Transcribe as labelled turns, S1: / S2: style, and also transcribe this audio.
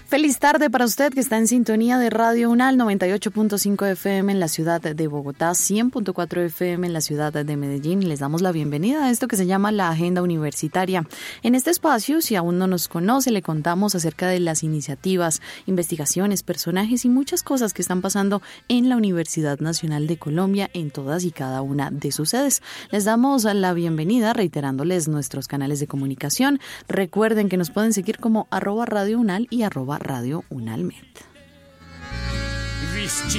S1: Feliz tarde para usted que está en sintonía de Radio UNAL 98.5 FM en la ciudad de Bogotá, 100.4 FM en la ciudad de Medellín. Les damos la bienvenida a esto que se llama la Agenda Universitaria. En este espacio, si aún no nos conoce, le contamos acerca de las iniciativas, investigaciones, personajes y muchas cosas que están pasando en la Universidad Nacional de Colombia en todas y cada una de sus sedes. Les damos la bienvenida reiterándoles nuestros canales de comunicación. Recuerden que nos pueden seguir como @Radio UNAL y @Radio UNALMED.